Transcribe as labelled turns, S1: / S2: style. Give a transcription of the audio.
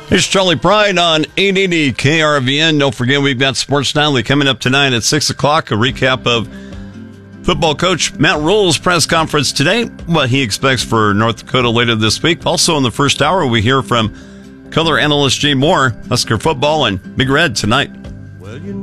S1: Here's Charlie Pride on 880 KRVN. Don't forget, we've got Sports Nightly coming up tonight at 6 o'clock. A recap of football coach Matt Rhule's press conference today, what he expects for North Dakota later this week. Also in the first hour, we hear from color analyst Jay Moore, Husker football, and Big Red tonight.